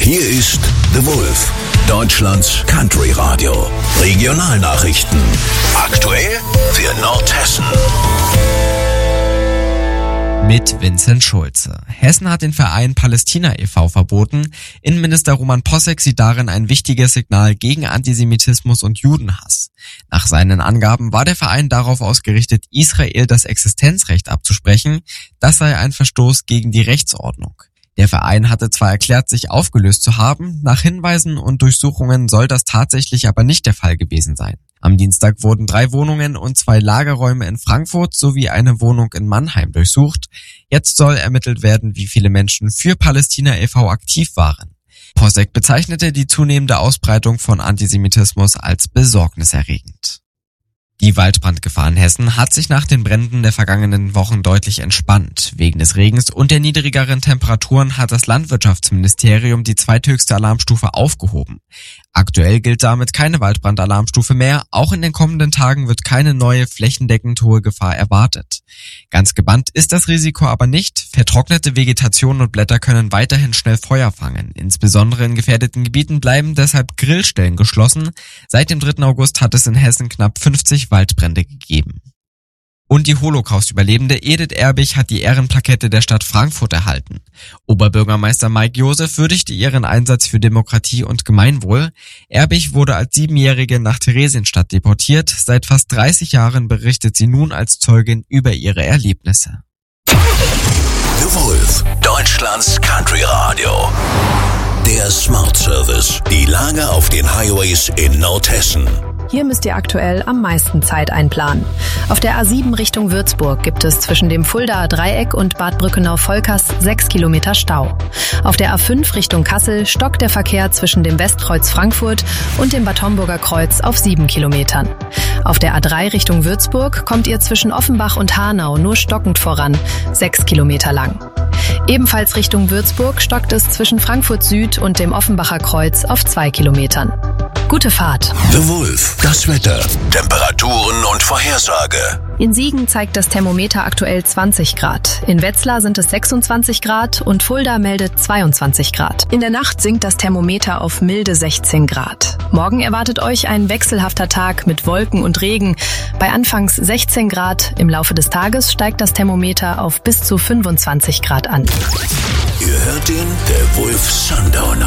Hier ist The Wolf, Deutschlands Country Radio. Regionalnachrichten. Aktuell für Nordhessen. Mit Vincent Schulze. Hessen hat den Verein Palästina e.V. verboten. Innenminister Roman Posek sieht darin ein wichtiges Signal gegen Antisemitismus und Judenhass. Nach seinen Angaben war der Verein darauf ausgerichtet, Israel das Existenzrecht abzusprechen. Das sei ein Verstoß gegen die Rechtsordnung. Der Verein hatte zwar erklärt, sich aufgelöst zu haben, nach Hinweisen und Durchsuchungen soll das tatsächlich aber nicht der Fall gewesen sein. Am Dienstag wurden 3 Wohnungen und 2 Lagerräume in Frankfurt sowie eine Wohnung in Mannheim durchsucht. Jetzt soll ermittelt werden, wie viele Menschen für Palästina e.V. aktiv waren. Posek bezeichnete die zunehmende Ausbreitung von Antisemitismus als besorgniserregend. Die Waldbrandgefahr in Hessen hat sich nach den Bränden der vergangenen Wochen deutlich entspannt. Wegen des Regens und der niedrigeren Temperaturen hat das Landwirtschaftsministerium die zweithöchste Alarmstufe aufgehoben. Aktuell gilt damit keine Waldbrandalarmstufe mehr. Auch in den kommenden Tagen wird keine neue flächendeckend hohe Gefahr erwartet. Ganz gebannt ist das Risiko aber nicht. Vertrocknete Vegetation und Blätter können weiterhin schnell Feuer fangen. Insbesondere in gefährdeten Gebieten bleiben deshalb Grillstellen geschlossen. Seit dem 3. August hat es in Hessen knapp 50 Waldbrände gegeben. Und die Holocaust-Überlebende Edith Erbich hat die Ehrenplakette der Stadt Frankfurt erhalten. Oberbürgermeister Mike Josef würdigte ihren Einsatz für Demokratie und Gemeinwohl. Erbich wurde als 7-Jährige nach Theresienstadt deportiert. Seit fast 30 Jahren berichtet sie nun als Zeugin über ihre Erlebnisse. The Wolf, Deutschlands Country Radio. Der Smart Service. Die Lage auf den Highways in Nordhessen. Hier müsst ihr aktuell am meisten Zeit einplanen. Auf der A7 Richtung Würzburg gibt es zwischen dem Fuldaer Dreieck und Bad Brückenau-Volkers 6 Kilometer Stau. Auf der A5 Richtung Kassel stockt der Verkehr zwischen dem Westkreuz Frankfurt und dem Bad Homburger Kreuz auf 7 Kilometern. Auf der A3 Richtung Würzburg kommt ihr zwischen Offenbach und Hanau nur stockend voran, 6 Kilometer lang. Ebenfalls Richtung Würzburg stockt es zwischen Frankfurt Süd und dem Offenbacher Kreuz auf 2 Kilometern. Gute Fahrt. The Wolf, das Wetter, Temperaturen und Vorhersage. In Siegen zeigt das Thermometer aktuell 20 Grad. In Wetzlar sind es 26 Grad und Fulda meldet 22 Grad. In der Nacht sinkt das Thermometer auf milde 16 Grad. Morgen erwartet euch ein wechselhafter Tag mit Wolken und Regen. Bei anfangs 16 Grad, im Laufe des Tages steigt das Thermometer auf bis zu 25 Grad an. Ihr hört den The Wolf Sundowner.